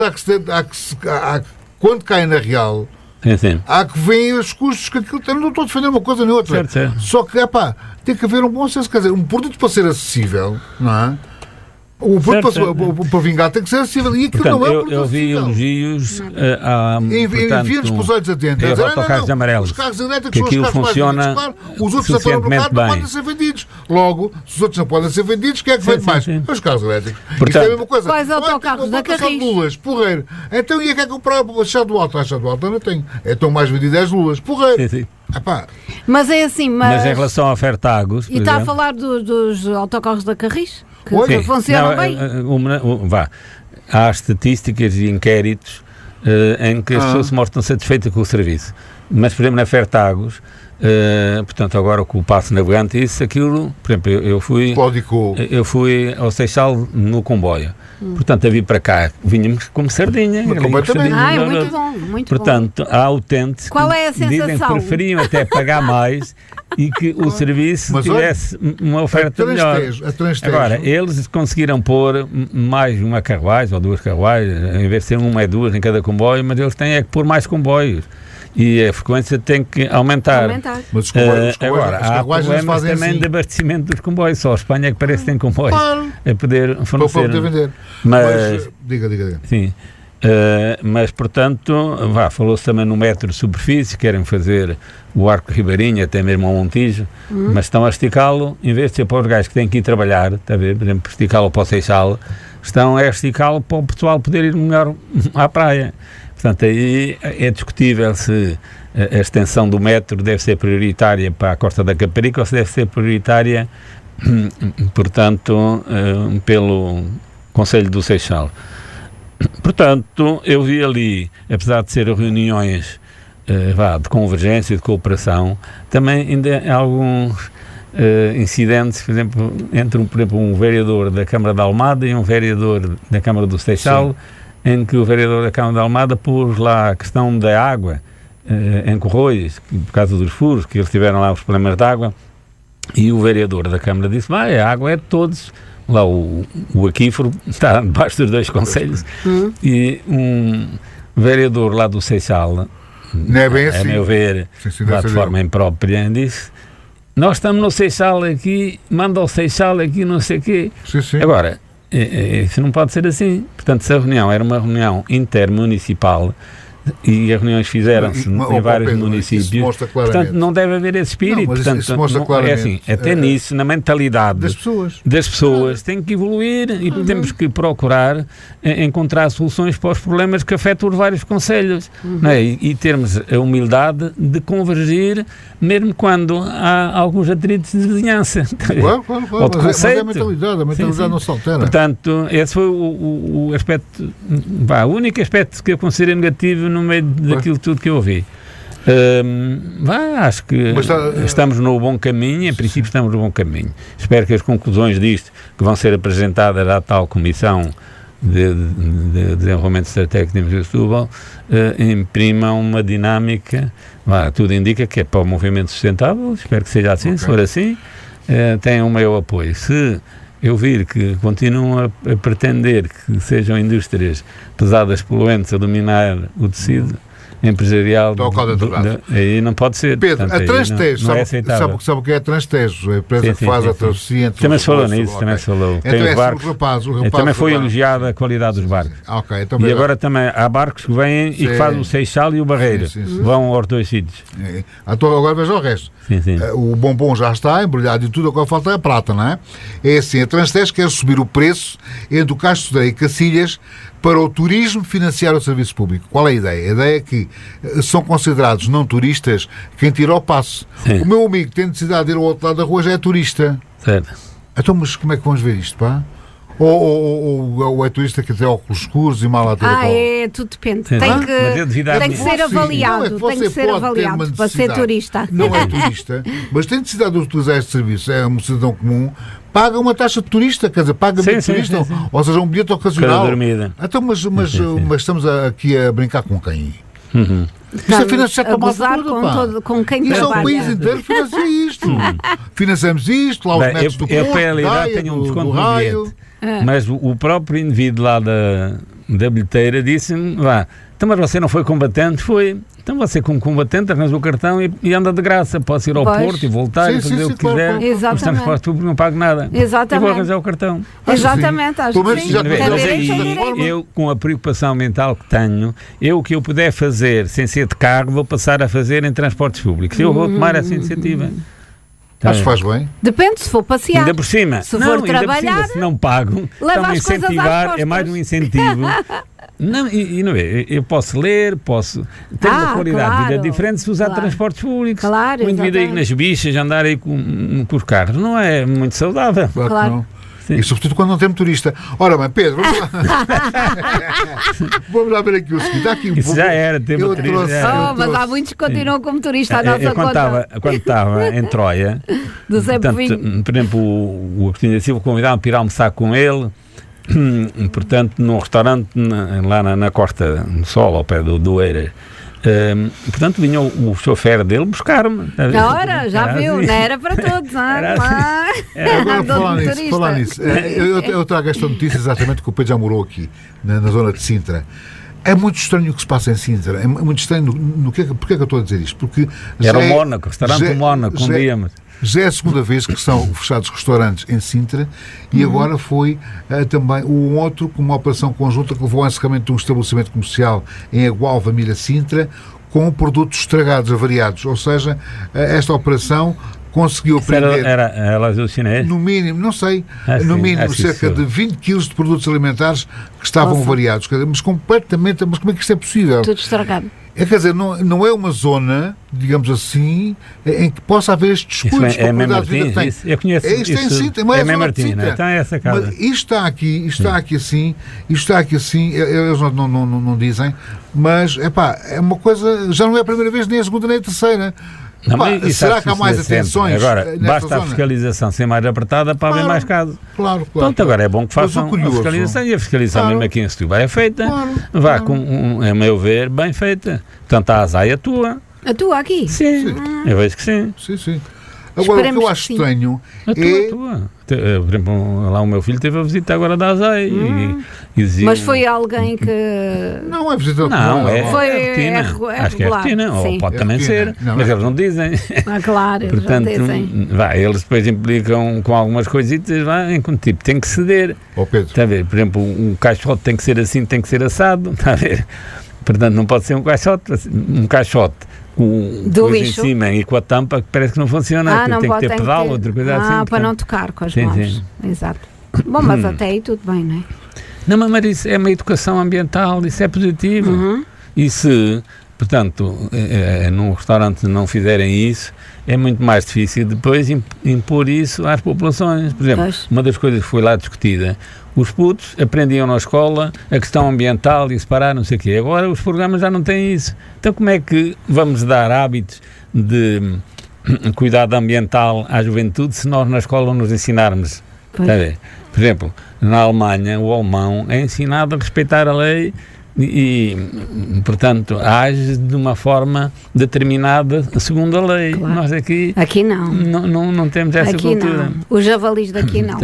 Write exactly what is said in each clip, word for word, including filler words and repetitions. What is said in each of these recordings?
há que, se, há que, se, há, quando cai na real, sim, sim. há que ver os custos que aquilo tem. Não estou a defender uma coisa nem outra. Certo, certo. Só que, epá, tem que haver um bom senso. Quer dizer, um produto para ser acessível, não é? O produto certo, para, certo. para vingar tem que ser acessível. E aquilo Portanto, não é um eu, produto eu vi acessível. elogios uh, a, envia-nos para os olhos adentro. Os autocarros amarelos. Os carros elétricos que são os aquilo carros funciona mais vendidos. Claro, os outros estão no mercado não podem ser vendidos. Logo, se os outros não podem ser vendidos, quem é que sim, vende sim, mais? sim. Os carros elétricos. Portanto, isto é a mesma coisa. Quais autocarros da Carris? Lulas, porreiro. Então, e quer comprar a chá do alto? A chá do alto eu não tenho. Então, mais vendido dez lulas. Porreiro. Sim, sim. Epá. Mas é assim, mas... Mas em relação à Fertagos... E está a falar do, dos autocarros da Carris? Que Oi? funcionam não, bem? Uma, uma, vá. Há estatísticas e inquéritos uh, em que as ah. pessoas se mostram satisfeitas com o serviço. Mas, por exemplo, na Fertagos, uh, portanto, agora com o passo navegante, isso, aquilo, por exemplo, eu, eu fui... Código. Eu fui ao Seixal no comboio. Hum. Portanto, a vir para cá, vinhamos como sardinha. Completamente. Ah, é muito bom, muito Portanto, bom. há utentes Qual é a que dizem que sensação? preferiam até pagar mais e que o serviço Mas, tivesse olha, uma oferta melhor. A Agora, eles conseguiram pôr mais uma carruagem ou duas carruagens, em vez de ser uma é duas em cada comboio, mas eles têm é que pôr mais comboios. E a frequência tem que aumentar. aumentar. Mas os comboios, os comboios, agora, as há problemas fazem também assim. de abastecimento dos comboios. Só a Espanha é que parece que tem comboios claro. a poder fornecer. Para poder vender. Mas, mas, diga, diga, diga. Sim. Uh, mas, portanto, vá, falou-se também no metro de superfície, querem fazer o Arco Ribeirinho, até mesmo ao Montijo, uhum. mas estão a esticá-lo, em vez de ser para os gajos que têm que ir trabalhar, está a ver, por exemplo, esticá-lo para o Seixal, estão a esticá-lo para o pessoal poder ir melhor à praia. Portanto, aí é discutível se a extensão do metro deve ser prioritária para a Costa da Caparica ou se deve ser prioritária, portanto, uh, pelo Conselho do Seixal. Portanto, eu vi ali, apesar de serem reuniões uh, vá, de convergência e de cooperação, também ainda há alguns uh, incidentes, por exemplo, entre um, por exemplo, um vereador da Câmara de Almada e um vereador da Câmara do Seixal, sim. em que o vereador da Câmara de Almada pôs lá a questão da água uh, em Corroios, por causa dos furos, que eles tiveram lá os problemas de água, e o vereador da Câmara disse, ah, a água é de todos. Lá o, o aquífero está debaixo dos dois concelhos uhum. e um vereador lá do Seixal, não é bem a, assim. a meu ver, sim, lá de forma imprópria, disse, nós estamos no Seixal aqui, manda ao Seixal aqui não sei o quê. Sim, sim. Agora, isso não pode ser assim. Portanto, se a reunião era uma reunião intermunicipal e as reuniões fizeram-se em oh, vários Pedro, municípios, portanto não deve haver esse espírito. Não, portanto, isso mostra não, claramente, é assim, até uh, nisso, na mentalidade das pessoas, das pessoas tem que evoluir e uhum. temos que procurar eh, encontrar soluções para os problemas que afetam os vários concelhos uhum. não é? e, e termos a humildade de convergir mesmo quando há alguns atritos de vizinhança. Claro, claro, claro. Ou de mas, conceito. É, mas é a mentalidade, a mentalidade sim, sim. não se altera. Portanto, esse foi o, o, o aspecto, vá, o único aspecto que eu considero negativo no meio daquilo tudo que eu ouvi. Um, vá, acho que está, estamos no bom caminho, em princípio estamos no bom caminho. Espero que as conclusões disto, que vão ser apresentadas à tal Comissão de, de, de Desenvolvimento Estratégico de Investimentos de Setúbal, uh, imprimam uma dinâmica, vá, tudo indica que é para o movimento sustentável, espero que seja assim, okay. Se for assim, uh, tem o meu apoio. Se eu vir que continuam a, a pretender que sejam indústrias pesadas, poluentes, a dominar o tecido empresarial, do, do, do, aí não pode ser. Pedro, portanto, a Transtejo, não, não sabe, é sabe, sabe o que é a Transtejo? A empresa sim, que faz sim, a travessia entre também os se falou bolsos, nisso, okay. também se falou. Então tem é os barcos, o rapaz, o rapaz também foi barco. elogiada a qualidade dos barcos. Sim, sim. Okay, então e agora também há barcos que vêm sim. e que fazem o Seixal e o Barreiro, sim, sim, sim. vão aos dois sítios. É. Então agora veja o resto. Sim, sim. O bombom já está embrulhado e tudo, agora falta é a prata, não é? É assim, a Transtejo quer subir o preço entre o Castro Sodré e Cacilhas para o turismo financiar o serviço público. Qual é a ideia? A ideia é que são considerados não turistas quem tira o passo. Sim. O meu amigo tem necessidade de ir ao outro lado da rua, já é turista. Certo. Então, mas como é que vamos ver isto, pá? Ou, ou, ou, ou é turista que tem óculos escuros e mal à Ah, é, tudo depende. Sim. Tem que, tem que ser avaliado. Não, é que tem que ser avaliado para ser turista. Não é turista, mas tem necessidade de utilizar este serviço. É um cidadão comum, paga uma taxa de turista, quer dizer, paga bilhete de turista, sim, sim. Ou seja, um bilhete ocasional. Então, mas, mas, sim, sim. mas estamos aqui a brincar com quem? Uhum. Isto é financiado para a malta toda, com, todo, com quem isto trabalha. É o país inteiro financia isto. Financiamos isto, lá os Bem, metros eu, do eu, ponto, eu, daia, tenho um do, desconto do no raio. bilhete, ah. mas o, o próprio indivíduo lá da, da bilheteira disse-me, vá, então mas você não foi combatente? Foi. Então você como combatente arranja o cartão e, e anda de graça, pode ir ao pois. Porto e voltar sim, e fazer sim, o que sim, quiser, claro, claro. Os transportes públicos não pago nada. Exatamente. E vou arranjar o cartão. Exatamente, acho que sim. Aí, eu, com a preocupação mental que tenho, eu o que eu puder fazer sem ser de carro, vou passar a fazer em transportes públicos. Eu vou tomar essa iniciativa. Acho que faz bem. Depende, se for passear. Ainda por cima. Se não, for trabalhar, cima, se não pago, estão a incentivar, é mais um incentivo. Não, e, e não é, eu posso ler, posso ter ah, uma qualidade claro, de vida diferente se usar claro. transportes públicos. Claro, o indivíduo aí nas bichas, andar aí com, com os carros, não é muito saudável. Claro, claro. Que não. Sim. E sobretudo quando não tem motorista. Ora bem, Pedro, vamos lá, vamos lá ver aqui o seguinte. Aqui um Isso pouco, já era, tem motorista. Trouxe, oh, mas há muitos que continuam como motorista à nossa eu, quando conta. Tava, quando estava em Troia, portanto, por exemplo, o, o Agostinho da Silva convidava-me para ir almoçar com ele. Portanto, num restaurante na, lá na, na Costa do Sol, ao pé do, do Eiras. Um, portanto, vinha o, o chofer dele buscar-me. Ora, já era viu, assim. Não era para todos, não era assim. Agora, falar nisso, falar nisso. Eu, eu trago esta notícia exatamente que o Pedro já morou aqui, na, na zona de Sintra. É muito estranho o que se passa em Sintra. É muito estranho. No, no que, porque é que eu estou a dizer isto? Porque era o Mónaco, o restaurante do Mónaco, um dia. Mas... Já é a segunda vez que são fechados restaurantes em Sintra e uhum. agora foi uh, também o outro com uma operação conjunta que levou ao encerramento de um estabelecimento comercial em Agualva, Milha Sintra, com produtos estragados, avariados. Ou seja, uh, esta operação conseguiu aprender... Era, era a loja do chinês? No mínimo, não sei, ah, no sim, mínimo cerca de vinte quilos de produtos alimentares que estavam Nossa. variados. Mas completamente... Mas como é que isto é possível? Tudo estragado. É, quer dizer, não, não é uma zona, digamos assim, em que possa haver estes descuidos é, é com a qualidade de vida que tem. Isso, eu conheço é, isto isso. Em Sintra, mas é Mem Martim, né? Então é essa casa. Mas isto está aqui, isto está aqui assim, isto está aqui assim, eles não, não, não, não dizem, mas, epá, é uma coisa, já não é a primeira vez, nem a segunda, nem a terceira. Não, Pá, será que há mais atenções? Agora, basta zona? a fiscalização ser mais apertada para claro, haver mais casos. Claro, claro. Pronto, claro. Agora é bom que façam a fiscalização e a fiscalização claro. mesmo aqui em Setúbal é feita. Claro, Vá, claro. com, um, a meu ver, bem feita. Portanto, a ASAI atua. Atua aqui? Sim, sim. eu vejo que sim. Sim, sim. Agora, Esperemos o que eu acho estranho atua, é... Atua. Por exemplo, lá o meu filho teve a visita agora da ASAI. Hum. E, e dizia... Mas foi alguém que... Não, é visita... Não, é, foi, é rotina. É, é acho que é rotina, ou pode é também rotina. ser. Não, mas é. eles não dizem. Ah, claro, Portanto, eles não dizem. Vá, eles depois implicam com algumas coisitas, vá, em que tipo, tem que ceder. Oh, Pedro. Está a ver? Por exemplo, um caixote tem que ser assim, tem que ser assado. Está a ver? Portanto, não pode ser um caixote, um caixote com coisa em cima e com a tampa que parece que não funciona, ah, não tem pode, que ter pedal, ter... outra coisa ah, assim. Ah, para portanto... não tocar com as sim, mãos. Sim. Exato. Bom, mas até aí tudo bem, não é? Não, mas isso é uma educação ambiental, isso é positivo. Uhum. E se, portanto, é, é, num restaurante não fizerem isso, é muito mais difícil depois impor isso às populações. Por exemplo, pois. uma das coisas que foi lá discutida, os putos aprendiam na escola a questão ambiental e separar, não sei o quê. Agora os programas já não têm isso. Então como é que vamos dar hábitos de cuidado ambiental à juventude se nós na escola nos ensinarmos? Está a ver? Por exemplo, na Alemanha, o alemão é ensinado a respeitar a lei e, e portanto, age de uma forma determinada segundo a lei. Claro. Nós aqui, aqui não. Não, não, não temos essa aqui cultura. Não. Os javalis daqui não. Por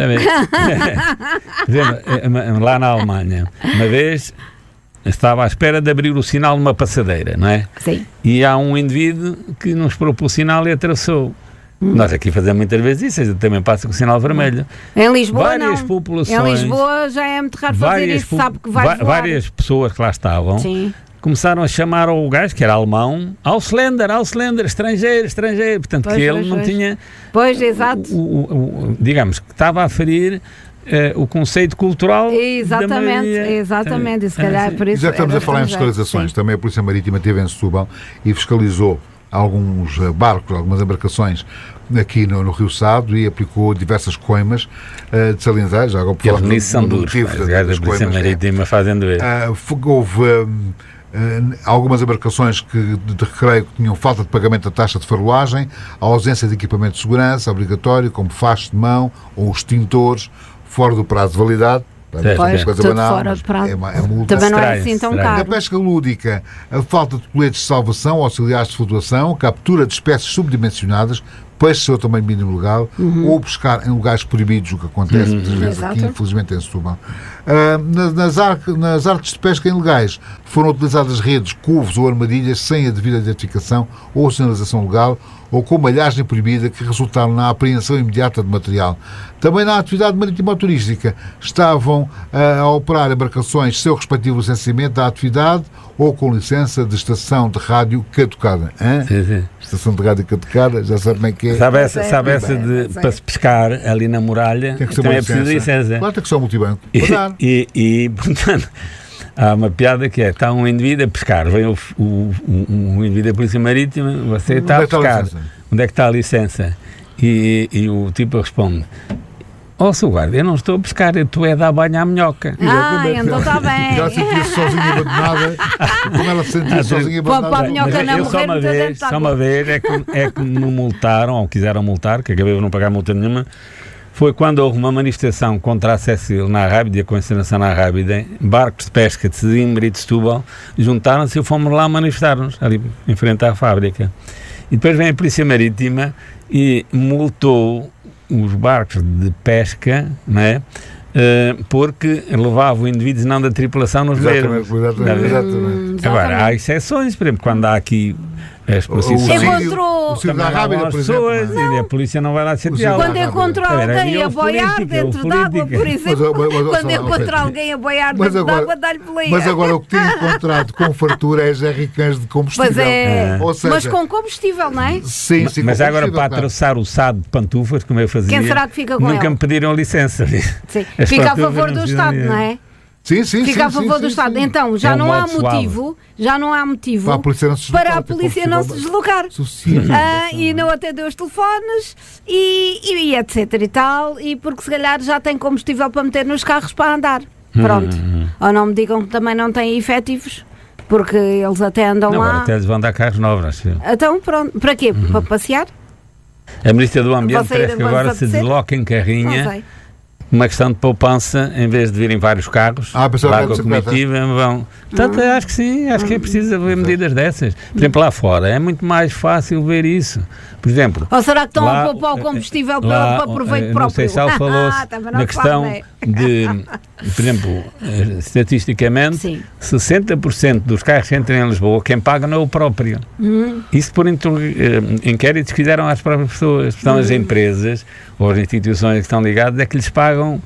exemplo, lá na Alemanha, uma vez estava à espera de abrir o sinal numa passadeira, não é? Sim. E há um indivíduo que não esperou pelo sinal e atravessou. Hum. Nós aqui fazemos muitas vezes isso, também passa com o sinal vermelho. Em Lisboa várias não. populações, em Lisboa já é muito raro fazer isso, sabe que vai voar. Várias pessoas que lá estavam Sim. começaram a chamar ao gajo, que era alemão, Ausländer, Ausländer, estrangeiro, estrangeiro. Portanto, pois, que ele pois, não pois. tinha... Pois, exato. O, o, o, digamos, que estava a ferir... Uh, o conceito cultural exatamente, da maioria. Exatamente, e se calhar é por isso. Já estamos a falar em fiscalizações. Sim. Também a Polícia Marítima esteve em Setúbal e fiscalizou alguns barcos, algumas embarcações aqui no, no Rio Sado e aplicou diversas coimas uh, de salientar. Já agora por falar do, são duros, motivo das, das, das Polícia Marítima é, fazendo isso. Uh, houve uh, uh, algumas embarcações que, de, de recreio que tinham falta de pagamento da taxa de farolagem, a ausência de equipamento de segurança obrigatório, como faixas de mão ou extintores, fora do prazo de validade. Pois, coisa tudo banal, fora de prazo. É uma, é multa. Também não é assim tão caro. Na pesca lúdica, a falta de coletes de salvação, auxiliares de flutuação, captura de espécies subdimensionadas, peixe seu tamanho mínimo legal, uhum. ou pescar em lugares proibidos, o que acontece muitas uhum. vezes aqui, infelizmente em Setúbal. Uh, nas, nas, ar, nas artes de pesca ilegais foram utilizadas redes, covos ou armadilhas sem a devida identificação ou sinalização legal, ou com malhagem proibida, que resultaram na apreensão imediata de material. Também na atividade marítima turística estavam uh, a operar embarcações sem o respectivo licenciamento da atividade ou com licença de estação de rádio caducada. Sim, sim. Estação de rádio caducada, já sabe bem que é. Sabe essa, sabe essa de, para se pescar ali na muralha, tem que ser também uma é preciso licença. Claro, tem que ser um multibanco. E, e, e, portanto, há uma piada que é, está um indivíduo a pescar, vem o, o, o, um indivíduo da Polícia Marítima, você está a pescar, onde é que está a licença? E, e o tipo responde, ó, oh, seu guarda, eu não estou a pescar, eu estou a dar banho à minhoca. Ah, então está bem. Já sentia-se sozinha abandonada, como ela se sentia sozinha abandonada. Para a minhoca não morrer, só uma vez, só uma vez é que, é que me multaram, ou quiseram multar, que acabei de não pagar multa nenhuma, foi quando houve uma manifestação contra acesso na Arrábida, com a encenação na Arrábida, barcos de pesca de Sesimbra e de Setúbal juntaram-se e fomos lá manifestar-nos, ali em frente à fábrica. E depois vem a Polícia Marítima e multou os barcos de pesca, não é? Uh, porque levavam indivíduos não da tripulação nos exatamente, exatamente, exatamente. Agora, há exceções, por exemplo, quando há aqui as procissões. Encontrou. O Ciro da Rábida, por exemplo. Pessoas, e a polícia não vai lá chateá-lo. Quando encontrou alguém a boiar dentro d'água, por exemplo. Mas, mas, mas, quando encontrou alguém a boiar dentro d'água, dá-lhe pelia. Mas agora o que tem encontrado com fartura é jerrycans de combustível. Mas, é, Ou seja, mas com combustível, não é? Sim, sim. Mas agora para atravessar o Sado de pantufas, como eu fazia, quem será que fica com nunca ele? me pediram licença. Sim. Fica a favor do Estado, não é? Sim, sim, Fica sim, a favor sim, do sim, Estado. sim. Então, já é um não há motivo, motivo, já não há motivo para a polícia não se deslocar. Para a polícia não se deslocar. Ah, e não atender os telefones e, e, e etc e tal, e porque se calhar já tem combustível para meter nos carros para andar. Pronto. Hum. Ou não me digam que também não têm efetivos, porque eles até andam não, lá. Até eles vão dar carros novos, acho. Então, pronto. Para quê? Uhum. Para passear? A Ministra do Ambiente parece que agora se desloca em carrinha. Não sei. Uma questão de poupança, em vez de virem vários carros, ah, lá com a comitiva, vão. Portanto, acho que sim, acho que é preciso haver medidas dessas. Por exemplo, lá fora é muito mais fácil ver isso. Por exemplo. Ou será que estão lá, a poupar o combustível lá, para, para proveito próprio? Não sei se falou-se na questão falo, de, por exemplo, estatisticamente, sim. sessenta por cento dos carros que entram em Lisboa, quem paga não é o próprio. Hum. Isso por inquéritos que fizeram às próprias pessoas. São hum. as empresas ou as instituições que estão ligadas é que lhes pagam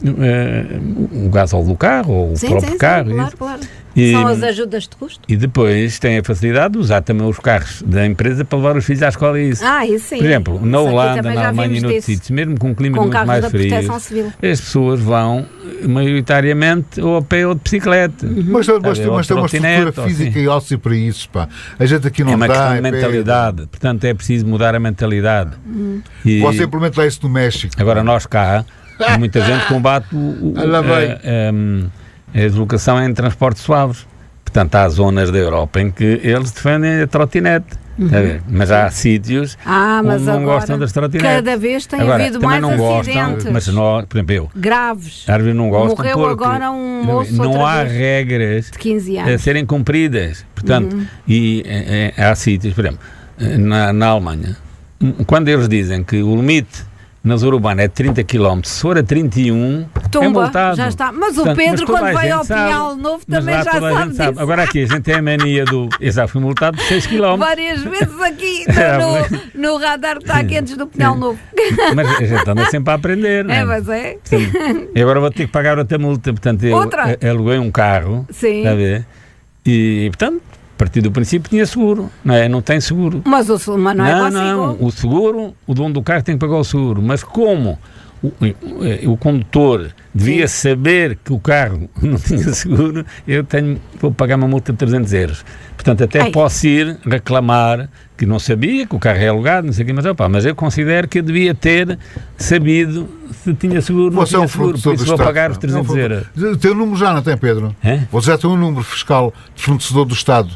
uh, o gasóleo do carro ou sim, o próprio sim, carro. Sim, claro, claro. E, são as ajudas de custo. E depois têm a facilidade de usar também os carros da empresa para levar os filhos à escola e isso. Ah, isso sim. Por exemplo, na Holanda, na Alemanha e noutros sítios, mesmo com um clima com muito mais frio, as pessoas vão maioritariamente ou a pé ou de bicicleta. Uhum. Mas, mas, mas, mas tem uma estrutura física assim. E óssea para isso, pá. A gente aqui não dá. É uma dá, questão de é mentalidade. Pé. Portanto, é preciso mudar a mentalidade. Uhum. E você implementa isso no México. Agora, nós cá, muita gente combate o, o, a, a, a, a deslocação em transportes suaves. Portanto, há zonas da Europa em que eles defendem a trotinete. Uhum. Mas há sítios ah, mas onde não agora, gostam das trotinetes. Cada vez tem agora, havido mais não acidentes. Gostam, mas nós, por exemplo, eu. Graves. Às vezes não gostam Morreu porque agora um moço não há vez, regras de quinze anos. a serem cumpridas. Portanto, uhum. e é, é, há sítios, por exemplo, na, na Alemanha, quando eles dizem que o limite na zona urbana é de trinta quilómetros, se for a trinta e um, Tumba, é multado. Já está. Mas o Portanto, Pedro, mas quando vai ao Pinhal Novo, também já sabe, sabe. Agora aqui, a gente tem a mania do... Eu já fui multado de seis quilómetros. Várias vezes aqui, no, no, no radar está quentes do Pinhal Novo. Mas a gente anda sempre a aprender, não é? É, mas é. Portanto, e agora vou ter que pagar outra multa. Portanto, eu outra? aluguei um carro. Sim. Está a ver? E, portanto, a partir do princípio tinha seguro, não é? Não tem seguro. Mas, o, mas não é Não, consigo. não, o seguro, o dono do carro tem que pagar o seguro, mas como o, o, o condutor devia Sim. saber que o carro não tinha seguro, eu tenho, vou pagar uma multa de trezentos euros. Portanto, até Ai. posso ir reclamar que não sabia, que o carro é alugado, não sei o que, mas, opa, mas eu considero que eu devia ter sabido se tinha seguro, não Você tinha é um seguro, por isso vou Estado, pagar os trezentos euros. Tem o número já, não tem, Pedro? É? Você já tem um número fiscal de fornecedor do Estado?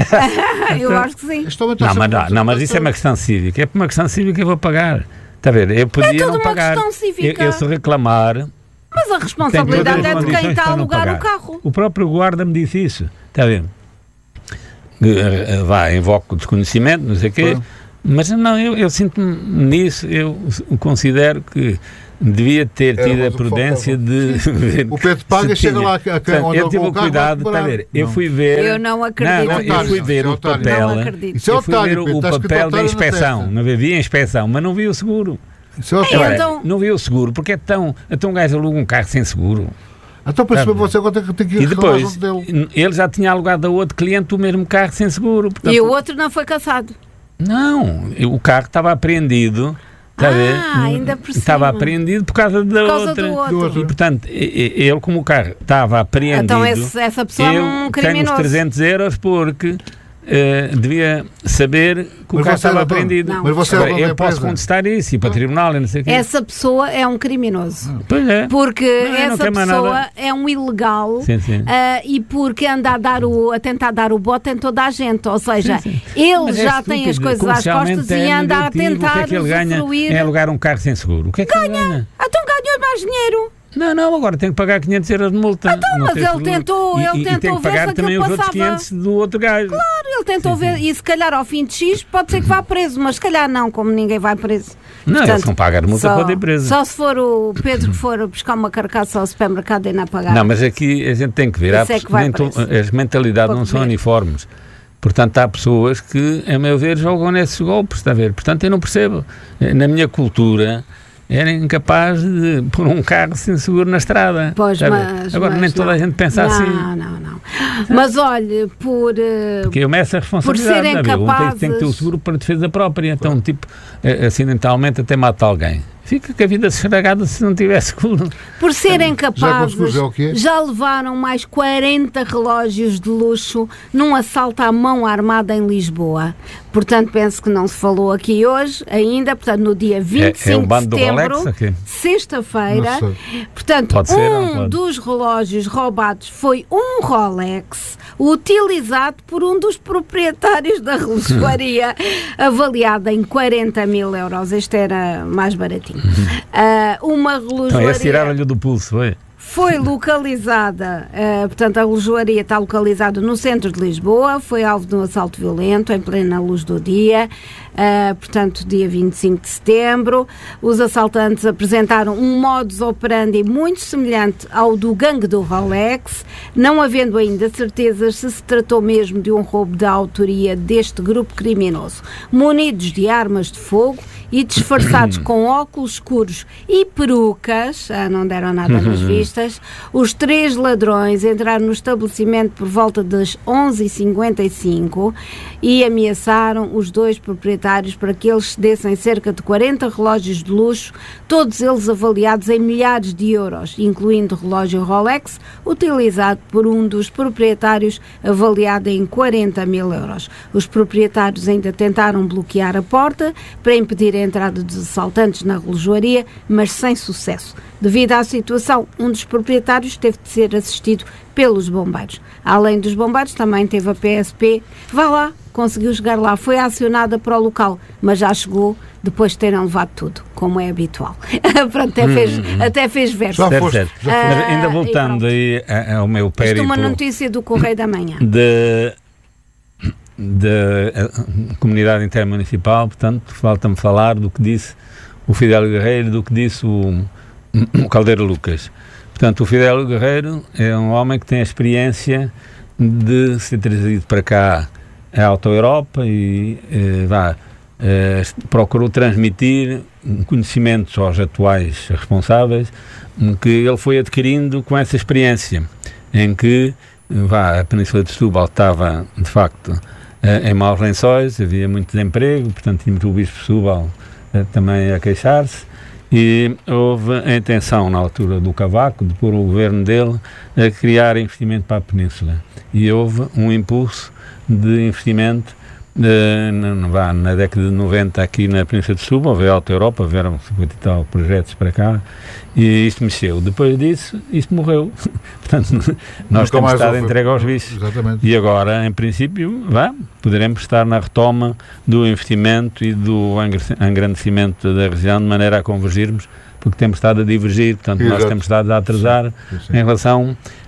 Eu acho que sim. Não, mas, não, não, mas isso é uma questão cívica. É por uma questão cívica que eu vou pagar. Está a ver? Eu podia é não pagar. Eu, eu se reclamar... Mas a responsabilidade é de quem está a alugar o carro. O próprio guarda me disse isso. Está a ver? Vá, invoco o desconhecimento, não sei o quê. Mas não, eu, eu sinto-me nisso, eu considero que devia ter tido a prudência de ver. O Pedro Paga chega lá a quem onde eu tive o cuidado, está a ver? Eu fui ver. Eu não acredito. Não, não, eu fui ver o papel. Eu fui ver o papel da inspeção. Não vi a inspeção, mas não vi o seguro. Agora, então... Não vi o seguro, porque é tão. Então um gajo aluga um carro sem seguro. Então, para saber você quanto é que tem que ir. E depois, ele já tinha alugado a outro cliente o mesmo carro sem seguro. Portanto, e o outro não foi caçado? Não, o carro estava apreendido. Está ah, a ver? ainda por cima. Estava apreendido por causa da por causa outra. Do outro. E, portanto, ele, como o carro estava apreendido, então esse, essa pessoa é um criminoso. Tenho os trezentos euros porque uh, devia saber que o mas carro estava apreendido. Mas você Agora, é eu posso contestar isso e para o tribunal e não sei o quê. Essa pessoa é um criminoso. Ah, pois é. Porque não, essa pessoa é um ilegal sim, sim. Uh, e porque anda a, dar o, a tentar dar o bote em toda a gente. Ou seja, sim, sim. ele mas já é tem as coisas às costas é e anda negativo, a tentar. O que é que ele ganha? É alugar um carro sem seguro. O que é que ganha? Ele ganha? Então ganhou mais dinheiro. Não, não, agora tem que pagar quinhentos euros de multa. Então, mas ele tentou, e, ele e, tentou e tem que pagar também os outros quinhentos do outro gajo. Claro, ele tentou sim, ver, sim. e se calhar ao fim de X pode ser que vá preso, mas se calhar não, como ninguém vai preso. Não, Portanto, eles vão pagar multa para ir preso. Só se for o Pedro que for buscar uma carcaça ao supermercado e não pagar. Não, mas aqui a gente tem que ver, há, é que as mentalidades não são uniformes. Portanto, há pessoas que, a meu ver, jogam nesses golpes, está a ver? Portanto, eu não percebo. Na minha cultura, era incapaz de pôr um carro sem seguro na estrada. Pois, mas, Agora mas nem toda não. a gente pensa não, assim. Não, não, não. Mas olhe, por... Uh, Porque eu meço a responsabilidade. Por serem capazes... tem, tem que ter o seguro para defesa própria. Então, um tipo, acidentalmente até mata alguém. Fica com a vida estragada se não tivesse seguro. Por serem capazes, já, já levaram mais quarenta relógios de luxo num assalto à mão armada em Lisboa. Portanto, penso que não se falou aqui hoje ainda, portanto, no dia vinte e cinco é, é um bando de setembro, Rolex, sexta-feira. Portanto, pode ser, um pode. dos relógios roubados foi um Rolex utilizado por um dos proprietários da relojoaria, avaliado em quarenta mil euros. Este era mais baratinho. Uh, uma relojoaria... Então, esse tiraram-lhe do pulso, foi? Foi localizada, uh, portanto, a relojoaria está localizada no centro de Lisboa, foi alvo de um assalto violento em plena luz do dia, uh, portanto, dia vinte e cinco de setembro. Os assaltantes apresentaram um modus operandi muito semelhante ao do gangue do Rolex, não havendo ainda certezas se se tratou mesmo de um roubo da autoria deste grupo criminoso. Munidos de armas de fogo e disfarçados com óculos escuros e perucas, ah, não deram nada nas vistas, os três ladrões entraram no estabelecimento por volta das onze e cinquenta e cinco e ameaçaram os dois proprietários para que eles cedessem cerca de quarenta relógios de luxo, todos eles avaliados em milhares de euros, incluindo o relógio Rolex, utilizado por um dos proprietários, avaliado em quarenta mil euros. Os proprietários ainda tentaram bloquear a porta para impedir a entrada dos assaltantes na relojoaria, mas sem sucesso. Devido à situação, um dos proprietários teve de ser assistido pelos bombeiros. Além dos bombeiros, também teve a P S P. Vá lá, conseguiu chegar lá, foi acionada para o local, mas já chegou depois de terem levado tudo, como é habitual. Pronto, até, hum, fez, hum. até fez verso. Já foste, já foste. Uh, ainda voltando aí ao meu périplo... Isto é uma notícia do Correio da Manhã. De... da comunidade intermunicipal, portanto, falta-me falar do que disse o Fidel Guerreiro, do que disse o, o Caldeiro Lucas. Portanto, o Fidel Guerreiro é um homem que tem a experiência de ser trazido para cá a Auto Europa e eh, vá, eh, procurou transmitir conhecimentos aos atuais responsáveis que ele foi adquirindo com essa experiência, em que vá, a Península de Setúbal estava, de facto, em maus lençóis, havia muito desemprego, portanto tínhamos o Bispo de Setúbal também a queixar-se, e houve a intenção, na altura do Cavaco, de pôr o governo dele a criar investimento para a Península, e houve um impulso de investimento de, na, na década de noventa aqui na Península de Setúbal, veio a Alta Europa, vieram cinquenta e tal projetos para cá, e isto mexeu. Depois disso, isto morreu. Portanto, nós Nunca temos estado entregue aos bichos. Exatamente. E agora, em princípio, vá, poderemos estar na retoma do investimento e do engrandecimento da região, de maneira a convergirmos, porque temos estado a divergir, portanto, Exato. Nós temos estado a atrasar sim, sim, sim. em relação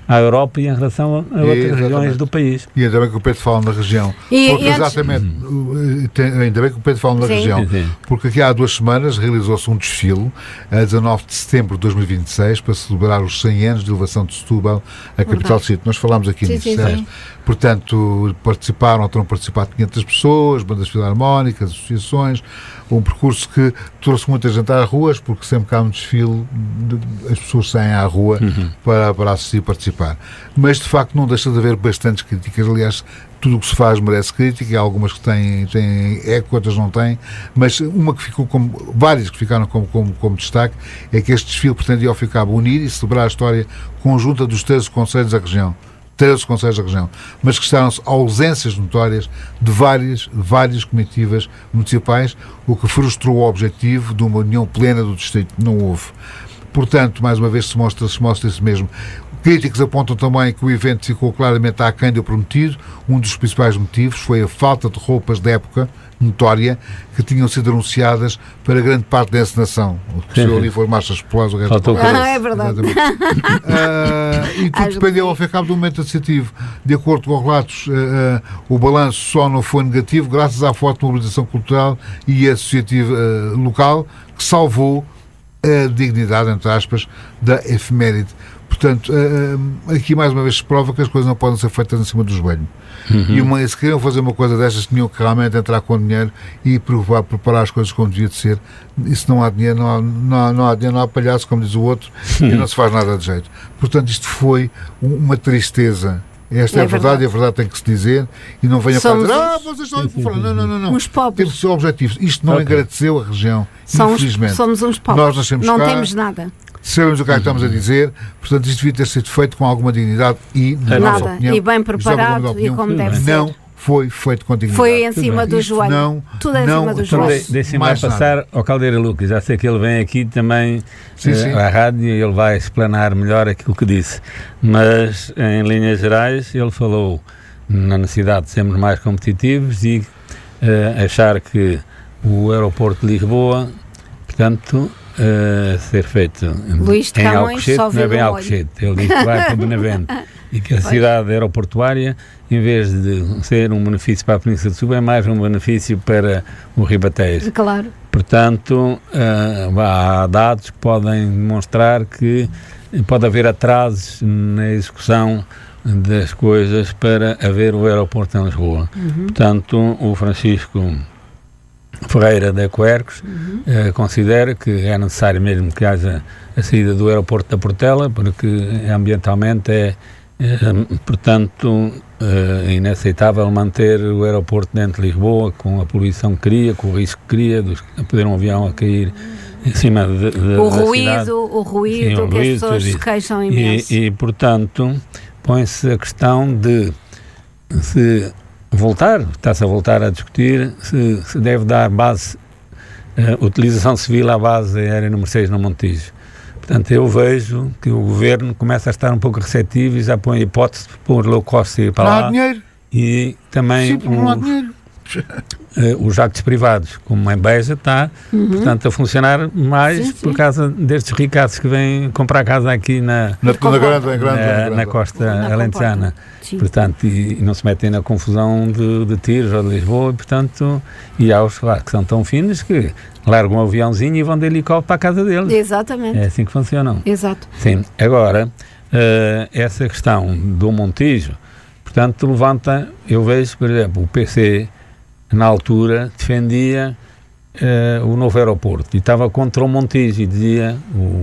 à Europa e em relação a outras Exatamente. regiões do país. E ainda bem que o Pedro fala na região. E- porque e antes- exatamente, uh, tem- ainda bem que o Pedro fala na Sim. região. Sim, sim. Porque aqui há duas semanas realizou-se um desfile, a dezanove de setembro de dois mil e vinte e seis, para celebrar os cem anos de elevação de Setúbal, a capital do sítio. Nós falámos aqui Sim, nisso, sim, certo? sim. Portanto, participaram, terão participado quinhentas pessoas, bandas filarmónicas, associações, um percurso que trouxe muita gente às ruas, porque sempre que há um desfile, de- as pessoas saem à rua Uhum. para, para assistir e participar. Mas, de facto, não deixa de haver bastantes críticas. Aliás, tudo o que se faz merece crítica, e há algumas que têm, têm eco, outras não têm, mas uma que ficou como, várias que ficaram como, como, como destaque, é que este desfile pretendia ao fim e ao cabo unir e celebrar a história conjunta dos treze concelhos da região, treze concelhos da região, mas que estavam-se ausências notórias de várias, várias comitivas municipais, o que frustrou o objetivo de uma união plena do distrito. Não houve. Portanto, mais uma vez se mostra, se mostra isso mesmo. Críticos apontam também que o evento ficou claramente aquém do prometido. Um dos principais motivos foi a falta de roupas de época notória que tinham sido anunciadas para grande parte da encenação. O que se viu ali foi marchas populares, o resto Faltou não. o cabeça. Ah, é verdade. Exatamente. Ah, e tudo Às dependeu ao fim e ao cabo do momento associativo. De acordo com relatos, ah, ah, o balanço só não foi negativo graças à forte mobilização cultural e associativa ah, local que salvou a dignidade, entre aspas, da efeméride. Portanto, ah, ah, aqui mais uma vez se prova que as coisas não podem ser feitas em cima do joelho. Uhum. E uma, se queriam fazer uma coisa destas, tinham que realmente entrar com dinheiro e preparar, preparar as coisas como devia de ser. E se não há dinheiro, não há, não há, não há dinheiro, não há palhaço, como diz o outro, e não se faz nada de jeito. Portanto, isto foi um- uma tristeza. Esta é, É a verdade, verdade. e a verdade tem que se dizer, e não venham cá Somos dizer, ah, uns- vocês estão aí por fora. Não, não, não, não. Uns pobres. Teve o seu objetivo. Isto não Ok. agradeceu a região, Somos, infelizmente. somos uns pobres. Nós nascemos não cá. temos nada. Sabemos o que é que estamos a dizer, portanto, isto devia ter sido feito com alguma dignidade e, na nossa Nada. opinião, E bem isto é uma preparado grande e opinião, como deve ser. não foi feito com dignidade. Foi em cima bem. do Isto joelho. não- Tudo em não- cima do então Então, joelho. de, deixem-me lá Mais nada. passar ao Caldeira Lucas. Já sei que ele vem aqui também Sim, eh, sim. à rádio e ele vai explanar melhor aquilo que disse. Mas, em linhas gerais, ele falou na necessidade de sermos mais competitivos e eh, achar que o aeroporto de Lisboa, portanto, eh, ser feito Luís de em Camões Alcochete, só não é viu bem no Alcochete. Ele diz que vai para Benavente e que a cidade aeroportuária, em vez de ser um benefício para a Península de Setúbal, é mais um benefício para o Ribatejo. Claro. Portanto, uh, há dados que podem demonstrar que pode haver atrasos na execução das coisas para haver o aeroporto em Lisboa. Uhum. Portanto, o Francisco Ferreira da Coercos Uhum. uh, considera que é necessário mesmo que haja a saída do aeroporto da Portela, porque ambientalmente é, é portanto, Uh, inaceitável manter o aeroporto dentro de Lisboa com a poluição que cria, com o risco que cria de poder um avião a cair em cima de, de, O da ruído, cidade. o ruído Sim, o que ruído, as pessoas tudo se isso. queixam imenso. E, e, portanto, põe-se a questão de se voltar, está-se a voltar a discutir se, se deve dar base, uh, utilização civil à base aérea número seis no Montijo. Portanto, eu vejo que o Governo começa a estar um pouco receptivo e já põe a hipótese de pôr low cost ir para Não há lá. dinheiro. E também Sim, porque não há os, dinheiro. uh, os jatos privados, como em Beja, está, Uhum. portanto, a funcionar mais Sim, por sim. causa destes ricaços que vêm comprar casa aqui na, Na, na Concordo. grande, na grande, na, na na grande. costa Na alentejana. Sim. Portanto, e, e não se metem na confusão de, de tiros ou de Lisboa, e, portanto, e há os lá que são tão finos que largam um aviãozinho e vão de helicóptero para a casa deles. Exatamente. É assim que funcionam. Exato. Sim, agora, eh, essa questão do Montijo, portanto, levanta, eu vejo, por exemplo, o P C, na altura, defendia eh, o novo aeroporto e estava contra o Montijo e dizia, o,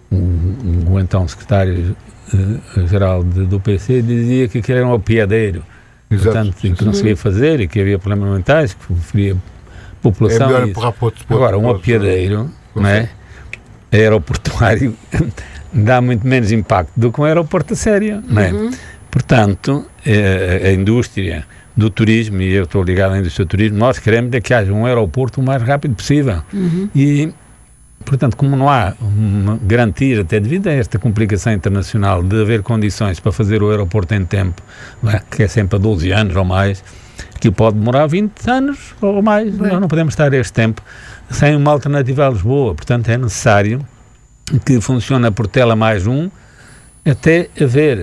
o, o então secretário-geral do P C dizia que aquilo era um apiadeiro, Exato. portanto, e que não se ia fazer e que havia problemas ambientais, que feria É população. melhor e isso. empurrar para outro para outro- Agora, um para outro- apiadeiro, não é? Aeroportuário dá muito menos impacto do que um aeroporto a sério, não é? Uhum. Portanto, eh, a indústria do turismo, e eu estou ligado à indústria do turismo, nós queremos é que haja um aeroporto o mais rápido possível. Uhum. E, portanto, como não há uma garantia, até devido a esta complicação internacional, de haver condições para fazer o aeroporto em tempo, não é? Que é sempre a doze anos ou mais, que pode demorar vinte anos ou mais, Bem. nós não podemos estar a este tempo sem uma alternativa a Lisboa. Portanto, é necessário que funcione a Portela mais um, até haver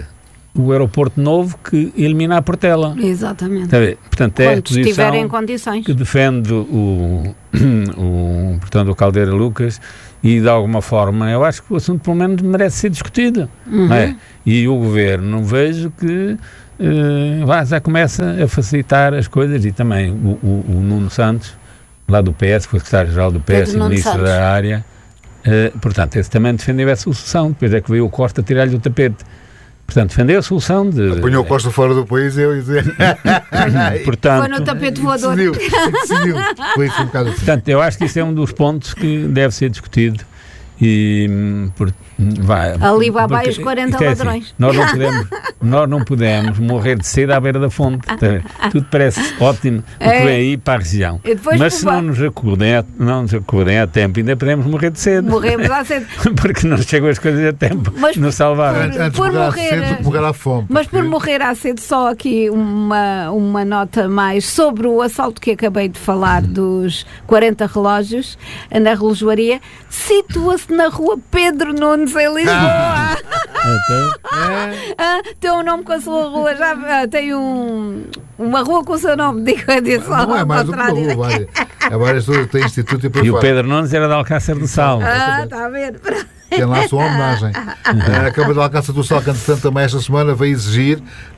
o aeroporto novo que elimina a Portela. Exatamente. Está a ver? Portanto, é Quando a posição estiverem em condições. que defende o, o, portanto, o Caldeira Lucas, e de alguma forma eu acho que o assunto pelo menos merece ser discutido. Uhum. Não é? E o Governo, vejo que uh, vá, já começa a facilitar as coisas, e também o, o, o Nuno Santos, lá do P S, que foi secretário-geral do P S Pedro e ministro Nuno da área, uh, portanto, esse também defendeu essa solução. Depois é que veio o Costa tirar-lhe o tapete. Portanto, defendeu a solução de... Apanhou o Costa fora do país, eu ia dizer. Portanto, Foi no tapete voador. Decidiu, decidiu. Foi isso um bocado assim. Portanto, eu acho que isso é um dos pontos que deve ser discutido. E por, vai, Ali vai porque, os quarenta é ladrões. Assim, nós, não podemos, nós não podemos morrer de sede à beira da fonte. Tudo parece ótimo o que É. vem aí para a região. E depois Mas se provar. não nos acudem a, não nos acudem a tempo, ainda podemos morrer de sede. Morremos à sede. Porque não chegam as coisas a tempo. Mas Nos salvaram. Antes antes de por morrer à morrer- sede do que morrer à fome. Mas por porque- morrer à sede, só aqui uma, uma nota mais sobre o assalto que acabei de falar dos quarenta relógios na relojoaria. Situa-se na rua Pedro Nunes, em Lisboa. Ah, tem um nome com a sua rua, já ah, tem um, uma rua com o seu nome, digo a dizer só Não é ao mais do que uma contrário. rua, várias. Há várias pessoas que têm instituto e por E o fora. Pedro Nunes era de Alcácer do Sal. Ah, está a ver? Tem lá a sua homenagem. A Câmara de Alcácer do Sal, que entretanto também esta semana vai exigir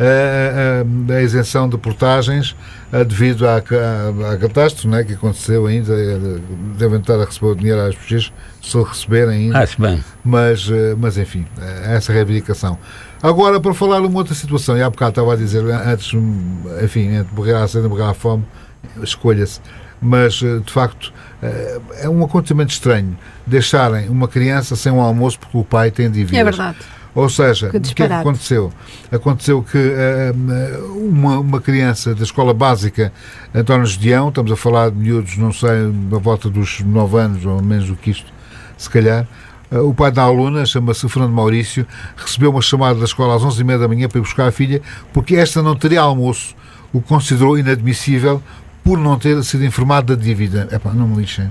uh, uh, a isenção de portagens uh, devido à, à, à catástrofe, né, que aconteceu ainda. Uh, devem estar a receber o dinheiro às pessoas, se o receberem ainda. Acho bem. Mas, uh, mas enfim, uh, essa reivindicação. Agora, para falar de uma outra situação, e há bocado estava a dizer, antes, enfim, entre morrer à sede e morrer à fome, escolha-se. Mas, de facto, é um acontecimento estranho deixarem uma criança sem um almoço porque o pai tem dívidas. É verdade. Ou seja, Que o que é que disparate. aconteceu? Aconteceu que uh, uma, uma criança da escola básica António Gedeão, estamos a falar de miúdos, não sei, à volta dos nove anos, ou menos do que isto, se calhar, uh, o pai da aluna, chama-se Fernando Maurício, recebeu uma chamada da escola às onze e meia da manhã para ir buscar a filha, porque esta não teria almoço, o que considerou inadmissível por não ter sido informado da dívida. Epá, não me lixem.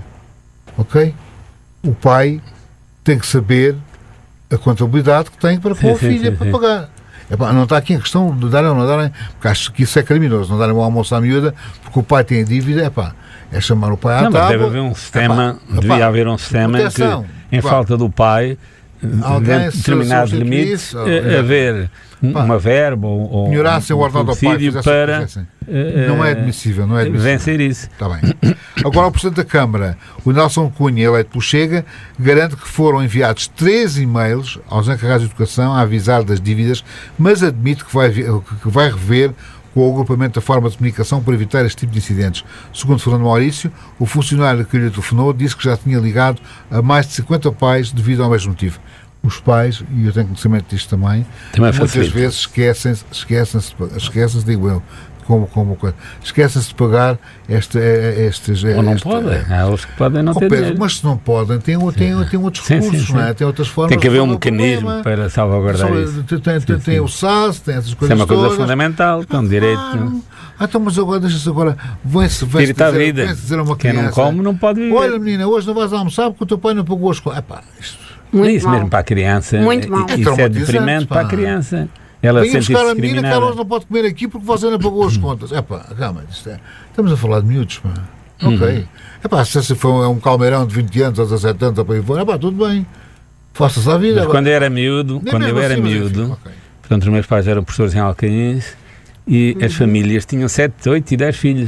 Ok? O pai tem que saber a contabilidade que tem para com a Sim, sim, filha sim, para sim. pagar. Epá, não está aqui a questão de darem ou não darem, porque acho que isso é criminoso, não darem um almoço à miúda porque o pai tem a dívida, epá, é chamar o pai à Não, mas tábua. deve haver um sistema, Epá, devia epá, haver um sistema em que, proteção. em Epá, falta do pai, alguém dentro de se determinados substituir limites, isso, ou- eh, haver um- Pá, uma verba ou, ou melhorassem o um ordenado ao pai, subsídio fizessem o que para fizessem. eh, Não é eh, admissível, não é admissível. vencer isso. Está bem. Agora, o Presidente da Câmara, o Nelson Cunha, eleito pelo Chega, garante que foram enviados três e-mails aos encarregados de educação a avisar das dívidas, mas admite que vai, vi- que vai rever com o agrupamento da forma de comunicação para evitar este tipo de incidentes. Segundo Fernando Maurício, o funcionário que lhe telefonou disse que já tinha ligado a mais de cinquenta pais devido ao mesmo motivo. Os pais, e eu tenho conhecimento disto também, Também muitas facilita. vezes esquecem-se, esquecem-se, esquecem-se, digo eu, como, como coisa, esquecem-se de pagar esta, estes... Ou não esta- podem. Há os que podem não Oh, ter Pedro, dinheiro. mas se não podem, tem, tem, tem outros Sim, sim, recursos, sim. não é? Tem outras formas Tem que de haver um resolver o mecanismo problema. para salvaguardar Só- isso. Tem, tem, Sim, tem sim. o S A S, tem essas Isso é coisas uma coisa todas. fundamental, tem um direito. Claro. Ah, então, mas agora, deixa-se agora, vem-se vem Espírito à dizer, vida. vem-se dizer a uma Quem criança, não come não pode viver. olha menina, hoje não vais almoçar porque o teu pai não pagou as coisas. Epá, isto... Muito isso mal. mesmo para a criança. Muito mal. Isso É é traumatizante, deprimente pá. para a criança. Ela Venha sente-se buscar a menina que ela discriminada. hoje não pode comer aqui porque você não pagou as contas. Epá, calma, isto é... estamos a falar de miúdos, pá. Ok. Epá, se esse for um calmeirão de vinte anos ou dezassete anos ou para aí fora, epá, tudo bem. Faça-se a vida. Mas agora. quando eu era miúdo, Nem quando eu mesmo era assim, mas miúdo, enfim, ok. portanto, os meus pais eram professores em Alcaíns e as famílias tinham sete, oito e dez filhos.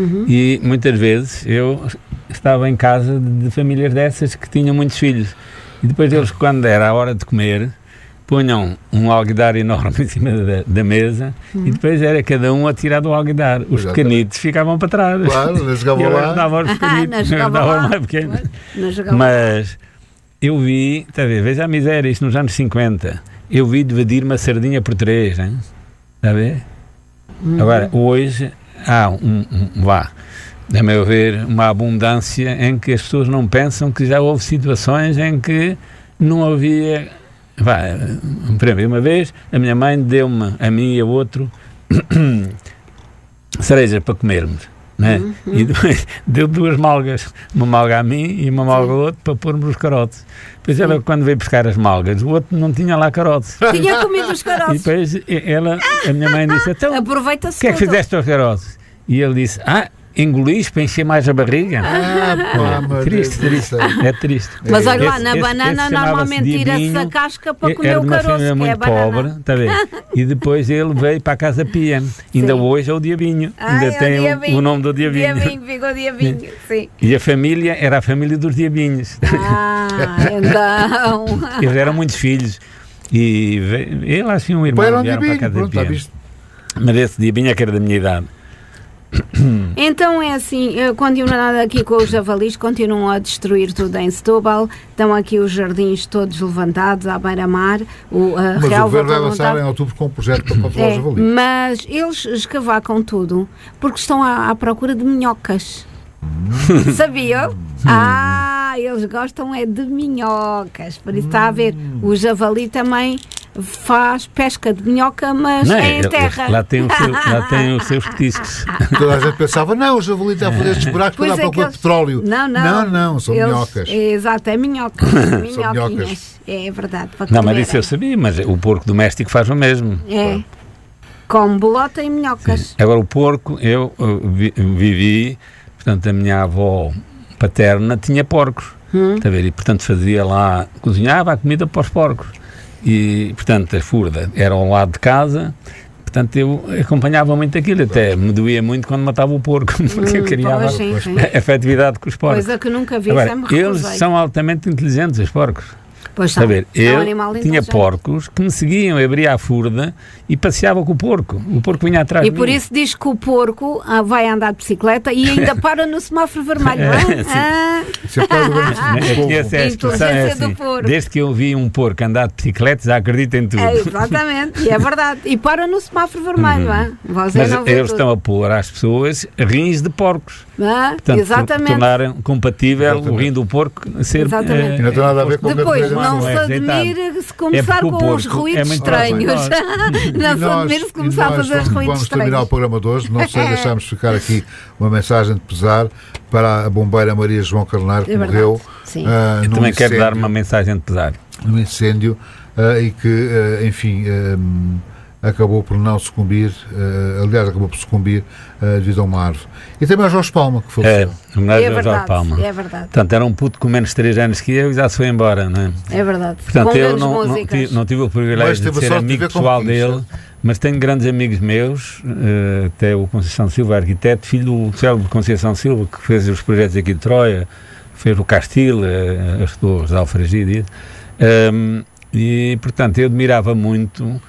E muitas vezes eu estava em casa de, de famílias dessas que tinham muitos filhos. E depois eles, quando era a hora de comer, punham um alguidar enorme em cima da, da mesa e depois era cada um a tirar do alguidar. Os Exatamente. pequenitos ficavam para trás. Claro, eles E jogavam eu lá. ajudava os Não pequenitos, jogava ajudava os lá. mais pequenos. Não jogava. Mas eu vi, está a ver, veja a miséria, isto nos anos cinquenta, eu vi dividir uma sardinha por três, hein? Está a ver? Agora, hoje há um, um, vá, a meu ver, uma abundância em que as pessoas não pensam que já houve situações em que não havia, vá, por exemplo, uma vez a minha mãe deu-me, a mim e a outro, cerejas para comermos. né? Uhum. E depois deu duas malgas, uma malga a mim e uma malga ao outro para pormos os carotes. Depois ela, quando veio buscar as malgas, o outro não tinha lá carotes. Tinha comido os E carotes. depois ela, a minha mãe disse, então, o Aproveita-se que é que tudo. fizeste aos carotes? E ele disse, ah, engoliste para encher mais a barriga. Ah, pá, mas Triste, é- triste, é triste. Mas olha lá, Esse- na esse- banana esse chamava-se normalmente tira-se a Diabinho. casca para comer Era o de uma caroço, família que é a muito banana. pobre, está a ver? E depois ele veio para a Casa Pia. Ainda hoje é o Diabinho. Ai, Ainda é o tem o- Diabinho. o, nome do Diabinho. Diabinho, ficou Diabinho, sim. E a família era a família dos Diabinhos. Ah, então. Eles eram muitos filhos. E veio, ele assim um irmão Pá, era um vieram para a diabinho, Casa pronto, está Pia. visto. Mas esse Diabinho é que era da minha idade. Então é assim, eu continuando aqui com os javalis, continuam a destruir tudo em Setúbal, estão aqui os jardins todos levantados à beira-mar, o a Mas o relva governo vai toda avançar levantada. em outubro com um projeto para controlar o É, javali. mas eles escavacam tudo porque estão à, à procura de minhocas. Hum. Sabiam? Ah, eles gostam é de minhocas, por isso está a ver, o javali também faz pesca de minhoca, mas Não, é em ele- terra. Lá tem, o seu, lá tem os seus petiscos. Toda a gente pensava, não, o javali está a fazer estes buracos para Pois dar é para que o eles- petróleo. Não, não. Não, não, são Eles- minhocas. Exato, é minhocas. minhocas. Minhoquinhas. É verdade. Para Não, mas comerem. isso eu sabia, mas o porco doméstico faz o mesmo. É. Com bolota e minhocas. Agora o porco, eu uh, vi- vivi, portanto a minha avó paterna tinha porcos, Hum. está a ver? E portanto fazia lá, cozinhava a comida para os porcos. E portanto a furda era ao lado de casa, portanto eu acompanhava muito aquilo, até me doía muito quando matava o porco, porque eu Hum, criava pois, sim, sim. a afetividade com os porcos. Coisa que nunca vi, Agora, sempre eles recusei. são altamente inteligentes, os porcos. Pois Está são. a ver? É um Eu animal tinha inteligente. porcos que me seguiam, eu abria a furda e passeava com o porco. O porco vinha atrás E de por mim. isso diz que o porco ah, vai andar de bicicleta e ainda para no semáforo vermelho. É, ah, sim. ah, Isso é por causa do governo Eu tinha essa A expressão, é inteligência do assim, porco. desde que eu vi um porco andar de bicicleta, já acredito em tudo. é, exatamente, e é verdade. E para no semáforo vermelho. ah. Você Mas não vê eles tudo. estão a pôr às pessoas rins de porcos. Ah, Portanto, por- exatamente. tornarem compatível Exatamente. o rim do porco ser... Exatamente. eh, E não tem nada a ver com o Depois, Não, não não se é rejeitado. admire se começar É porque o com os porco ruídos é muito estranhos. E não se nós- admire se e começar a nós fazer os vamos, ruídos vamos terminar o estranhos. programa de hoje. Não sei, deixamos ficar aqui uma mensagem de pesar para a bombeira Maria João Carneiro, que É verdade, morreu sim. ah, Eu num também quero dar incêndio- uma mensagem de pesar. num incêndio ah, e que, ah, enfim, ah, acabou por não sucumbir, ah, aliás, acabou por sucumbir ah, devido a uma árvore. E também a Jorge Palma, que É, faleceu. homenagem É ao Jorge verdade, Palma. é verdade, Portanto, era um puto com menos de três anos que eu e já se foi embora, não é? é verdade. Portanto, com eu grandes não, não, músicas. tive, não tive o Mas privilégio teve de a ser sorte de amigo viver com pessoal isso, dele, mas tenho grandes amigos meus, eh, até o Conceição Silva, arquiteto, filho do célebre Conceição Silva, que fez os projetos aqui de Troia, fez o Castil, eh, as torres de Alfragide. Um, e, portanto, eu admirava muito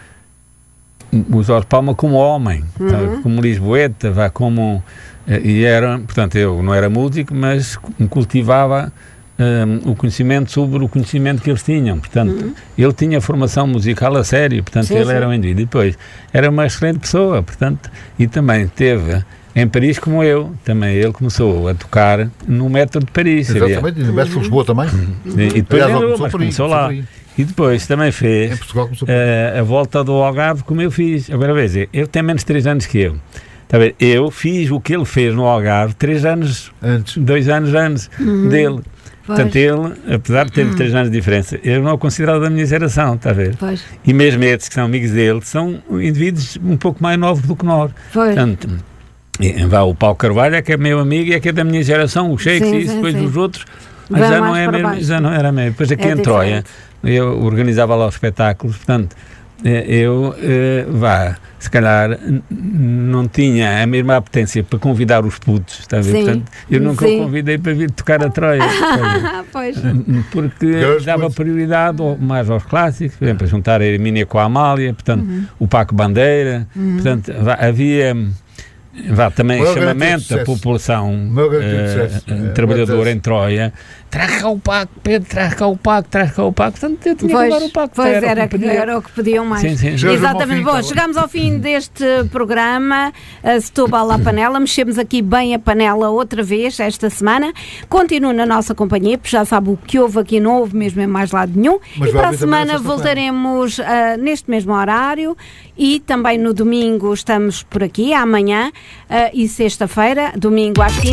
o Jorge Palma como homem, Uhum. tá? Como lisboeta, vá, como... eh, E era, portanto, eu não era músico, mas cultivava um, o conhecimento sobre o conhecimento que eles tinham. Portanto, Uhum. ele tinha formação musical a sério, portanto, Sim, ele sim. era um indivíduo. E depois, era uma excelente pessoa, portanto, e também teve em Paris como eu. Também ele começou a tocar no metro de Paris, sabia? Exatamente, e no Mestre de Lisboa também. E, e depois Aliás, ele, ele começou mas por aí, começou começou lá. por aí. E depois também Em fez Portugal começou por aí. eh, a volta do Algarve, como eu fiz. Agora veja, ele tem menos de três anos que eu. Está a ver? Eu fiz o que ele fez no Algarve três anos, Antes. dois anos antes dele. Pois, Portanto, ele, apesar de ter três anos de diferença, eu não o considero da minha geração, está a ver? pois, E mesmo esses que são amigos dele, são indivíduos um pouco mais novos do que nós. pois. Portanto, e, vá, o Paulo Carvalho é que é meu amigo e é que é da minha geração, o Shakes Sim, e isso, sim, depois sim. os outros, Vai já não, mais é para mesmo, baixo. já não era mesmo. Depois aqui É em Troia, diferente. eu organizava lá os espetáculos, portanto, eh, eu, eh, vá, se calhar n- não tinha a mesma apetência para convidar os putos, está a ver? Sim, Portanto, eu nunca sim. o convidei para vir tocar a Troia, está a ver? Ah, pois. Porque Aquelas dava coisas. prioridade ao- mais aos clássicos, por exemplo, a juntar a Hermínia com a Amália, portanto, Uhum. o Paco Bandeira, portanto, vá, havia vá, também O meu grande chamamento da sucesso. população O meu grande eh, sucesso. eh, É, trabalhadora mas- em Troia, traz cá o Paco, Pedro, traz cá o Paco, traz cá o Paco, portanto, eu tinha que Pois, levar o Paco, pois era, era, o que pedia. era o que pediam mais. Sim, sim. Já- Exatamente. Bom, Bom, chegamos ao fim deste programa, a Setúbal à Panela. Mexemos aqui bem a panela outra vez esta semana. Continue na nossa companhia, porque já sabe o que houve aqui, não houve mesmo em mais lado nenhum. Mas e vai para a haver também semana na sexta-feira. voltaremos ah, neste mesmo horário e também no domingo estamos por aqui, amanhã, uh, e sexta-feira, domingo às quinze.